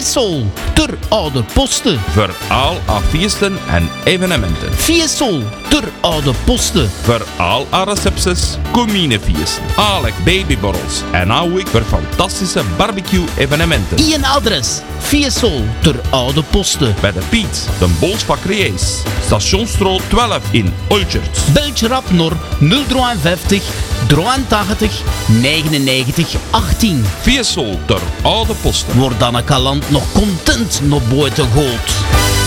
Fiesol, ter oude posten. Voor al haar feesten en evenementen. Fiesol, ter oude posten. Voor al haar recepties, cominefeesten, alle babyborrels en ook voor fantastische barbecue-evenementen. Ian adres, Fiesol, ter oude posten. Bij de Piet, de Bolsbak Reis, Stationsstraat 12 in Olchert. Beltje rap naar 053 83 99 18. Fiesol ter oude posten. Wordt dan een kalant nog content naar buiten gooit.